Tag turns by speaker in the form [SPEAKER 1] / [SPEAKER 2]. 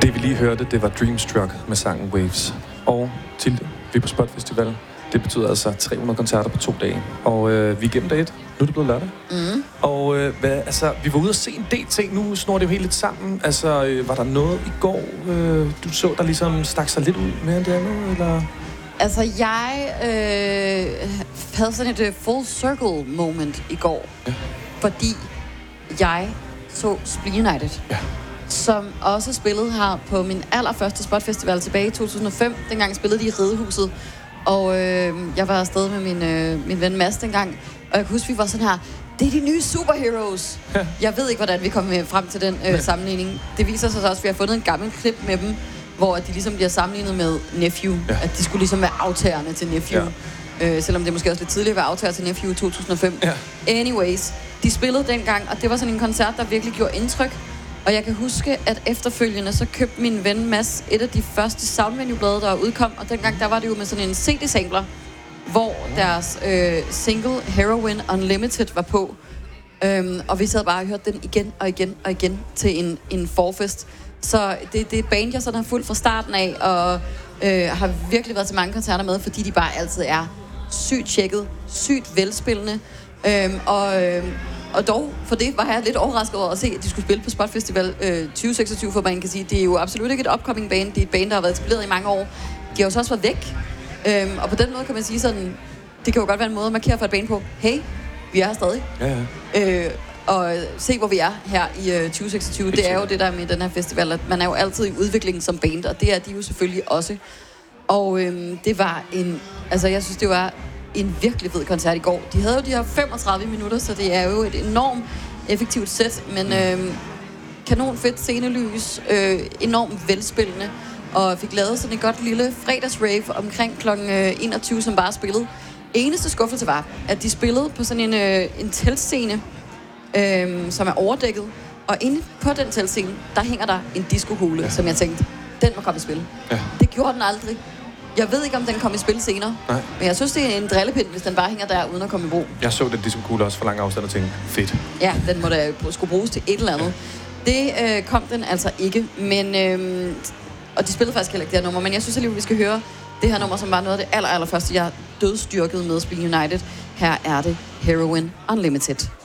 [SPEAKER 1] Det vi lige hørte, det var Dreamstruck med sangen Waves. Og til vi på Spot Festival. Det betyder altså 300 koncerter på 2 dage. Og vi er igennem dag 1. Nu er det blevet lørdag. Og vi var ude og se en del ting. Nu snor det jo helt lidt sammen. Altså, var der noget i går, du så, der ligesom stak sig lidt ud mere end det andet, eller?
[SPEAKER 2] Altså, jeg havde sådan et full circle moment i går. Ja. Fordi jeg så Spleen United. Ja. Som også spillede her på min allerførste Spot-festival tilbage i 2005. Dengang spillede de i Ridehuset. Og jeg var afsted med min ven Mads dengang. Og jeg kan huske, vi var sådan her, det er de nye superheroes. Ja. Jeg ved ikke, hvordan vi kom frem til den sammenligning. Det viser sig så også, at vi har fundet en gammel klip med dem, hvor de ligesom bliver sammenlignet med Nephew. Ja. At de skulle ligesom være aftagerne til Nephew. Ja. Selvom det måske også lidt tidligere var aftager til Nephew i 2005. Ja. Anyways, de spillede dengang, og det var sådan en koncert, der virkelig gjorde indtryk. Og jeg kan huske, at efterfølgende, så købte min ven Mads et af de første Soundvenue-blade, der udkom. Og dengang, der var det jo med sådan en CD-sampler, hvor deres single Heroin Unlimited var på. Og vi sad bare og hørte den igen og igen og igen til en forfest. Så det er et band, jeg sådan har fulgt fra starten af, og har virkelig været til mange koncerter med, fordi de bare altid er sygt tjekket, sygt velspillende. Og dog, for det var jeg lidt overrasket over at se, at de skulle spille på Spot Festival 2026, for man kan sige, det er jo absolut ikke et upcoming band, det er et band, der har været etableret i mange år. De har jo så også været væk, og på den måde kan man sige sådan, det kan jo godt være en måde at markere for et band på, hey, vi er her stadig. Ja. Og se, hvor vi er her i 2026, det er jo det der med den her festival, at man er jo altid i udvikling som band, og det er de jo selvfølgelig også. Og det var jeg synes, det var en virkelig fed koncert i går. De havde jo de her 35 minutter, så det er jo et enormt effektivt sæt, men kanon fedt scenelys, enormt velspillende, og fik lavet sådan et godt lille fredagsrave omkring kl. 21, som bare spillede. Eneste skuffelse var, at de spillede på sådan en teltscene, som er overdækket, og inde på den teltscene, der hænger der en discohule, som jeg tænkte, den må komme i spil. Ja. Det gjorde den aldrig. Jeg ved ikke, om den kom i spil senere. Nej. Men jeg synes, det er en drillepind, hvis den bare hænger der, uden at komme i brug.
[SPEAKER 1] Jeg så den discokugle også for lang afstand og tænkte, fedt.
[SPEAKER 2] Ja, den må da skulle bruges til et eller andet. Det kom den altså ikke, men... og de spillede faktisk heller ikke det her nummer, men jeg synes alligevel, vi skal høre det her nummer, som var noget af det allerførste, jeg dødstyrkede med Spleen United. Her er det Heroin Unlimited.